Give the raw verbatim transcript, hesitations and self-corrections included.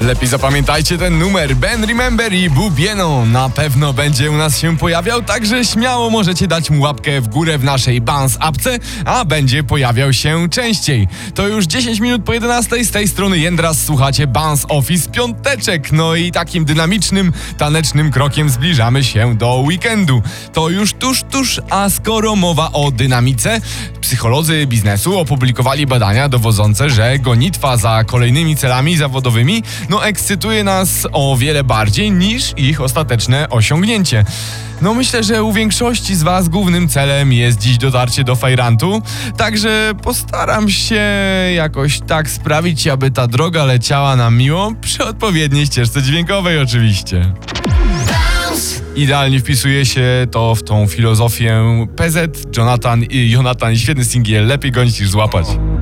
Lepiej zapamiętajcie ten numer. Ben Remember i Bubieno na pewno będzie u nas się pojawiał, także śmiało możecie dać mu łapkę w górę w naszej Bounce apce, a będzie pojawiał się częściej. To już dziesięć minut po jedenastej, z tej strony Jędras, słuchacie Bounce Office Piąteczek. No i takim dynamicznym, tanecznym krokiem zbliżamy się do weekendu. To już tuż, tuż, a skoro mowa o dynamice, psycholodzy biznesu opublikowali badania dowodzące, że gonitwa za kolejnymi celami zawodowymi no ekscytuje nas o wiele bardziej niż ich ostateczne osiągnięcie. No myślę, że u większości z was głównym celem jest dziś dotarcie do fajrantu, także postaram się jakoś tak sprawić, aby ta droga leciała nam miło, przy odpowiedniej ścieżce dźwiękowej oczywiście. Idealnie wpisuje się to w tą filozofię P Z, Jonathan i Jonathan, świetny singiel, lepiej gonić niż złapać.